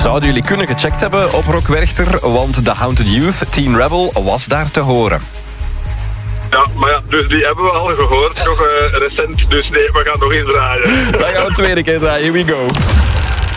Zouden jullie kunnen gecheckt hebben op Rock Werchter, want The Haunted Youth, Teen Rebel, was daar te horen. Ja, maar ja, dus die hebben we al gehoord, nog recent, dus nee, we gaan nog eens draaien. Dan gaan we het tweede keer draaien, here we go.